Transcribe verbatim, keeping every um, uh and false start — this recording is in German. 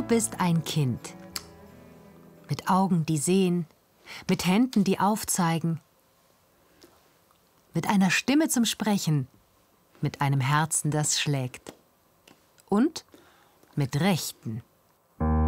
bist ein Kind. Mit Augen, die sehen, mit Händen, die aufzeigen, mit einer Stimme zum Sprechen, mit einem Herzen, das schlägt und mit Rechten.